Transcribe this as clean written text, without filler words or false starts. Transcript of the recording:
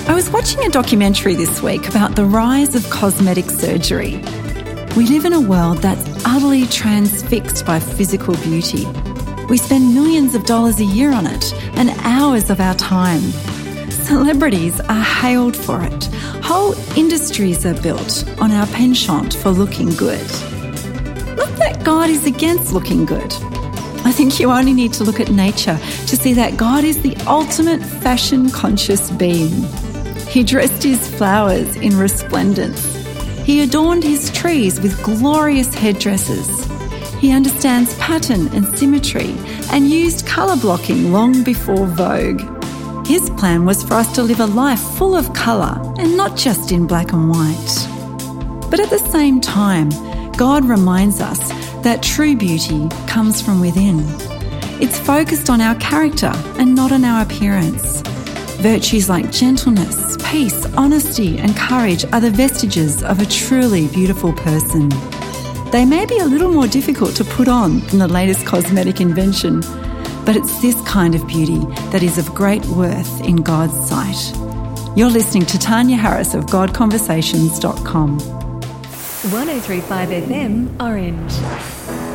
I was watching a documentary this week about the rise of cosmetic surgery. We live in a world that's utterly transfixed by physical beauty. We spend millions of dollars a year on it and hours of our time. Celebrities are hailed for it. Whole industries are built on our penchant for looking good. Not that God is against looking good. I think you only need to look at nature to see that God is the ultimate fashion-conscious being. He dressed his flowers in resplendence. He adorned his trees with glorious headdresses. He understands pattern and symmetry and used colour blocking long before Vogue. His plan was for us to live a life full of colour and not just in black and white. But at the same time, God reminds us that true beauty comes from within. It's focused on our character and not on our appearance. Virtues like gentleness, peace, honesty and courage are the vestiges of a truly beautiful person. They may be a little more difficult to put on than the latest cosmetic invention, but it's this kind of beauty that is of great worth in God's sight. You're listening to Tanya Harris of GodConversations.com. 103.5 FM Orange.